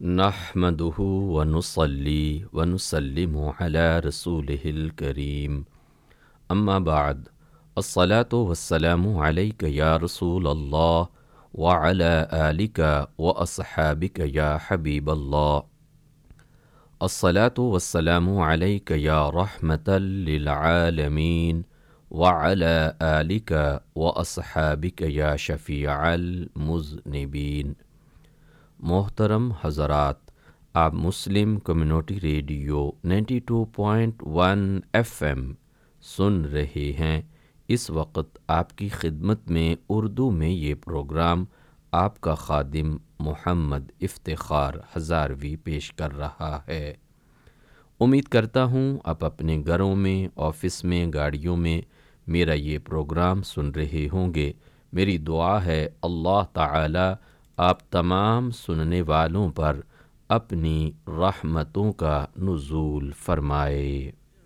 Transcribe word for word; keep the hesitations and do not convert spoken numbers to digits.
نحمده ونصلي ونسلم على رسوله الكريم اما بعد الصلاة والسلام عليك يا رسول الله وعلى آلك وأصحابك يا حبيب الله. الصلاة والسلام عليك يا رحمة للعالمين وعلى آلك وأصحابك يا شفيع المذنبين. محترم حضرات، آپ مسلم community radio ninety two point one F M سن رہے ہیں۔ اس وقت آپ کی خدمت میں اردو میں یہ پروگرام آپ کا خادم محمد افتخار ہزاروی پیش کر رہا ہے۔ امید کرتا ہوں آپ اپنے گھروں میں، آفس میں، گاڑیوں میں میرا یہ پروگرام سن رہے ہوں گے۔ میری دعا ہے اللہ تعالی آپ تمام سننے والوں پر اپنی رحمتوں کا نزول فرمائے۔